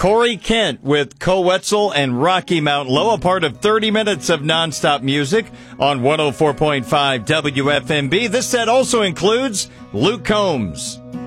Corey Kent with Coetzel and Rocky Mountain Low, a part of 30 minutes of nonstop music on 104.5 WFMB. This set also includes Luke Combs.